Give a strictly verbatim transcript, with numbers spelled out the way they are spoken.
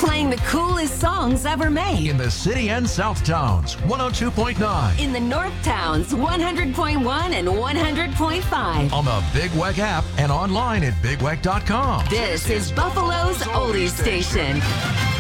Playing the coolest songs ever made. In the city and South Towns, one oh two point nine. In the North Towns, one hundred point one and one hundred point five. On the Big Weck app and online at big weck dot com. This is Buffalo's Oldie Station.